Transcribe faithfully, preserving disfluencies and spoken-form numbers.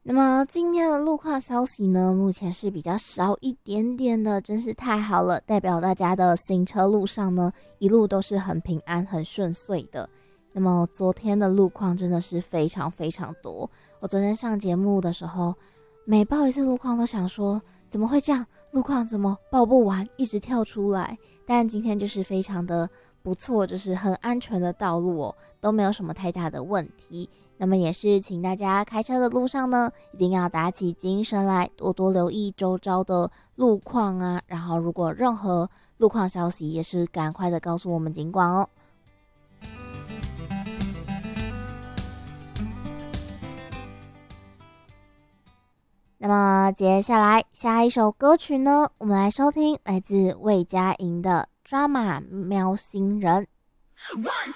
那么今天的路况消息呢，目前是比较少一点点的，真是太好了，代表大家的行车路上呢，一路都是很平安、很顺遂的。那么昨天的路况真的是非常非常多，我昨天上节目的时候，每报一次路况都想说，怎么会这样？路况怎么报不完，一直跳出来？但今天就是非常的不错，就是很安全的道路哦，都没有什么太大的问题。那么也是请大家开车的路上呢，一定要打起精神来，多多留意周遭的路况啊，然后如果任何路况消息也是赶快的告诉我们警广哦。那么接下来下一首歌曲呢，我们来收听来自魏佳莹的《抓马喵星人》。One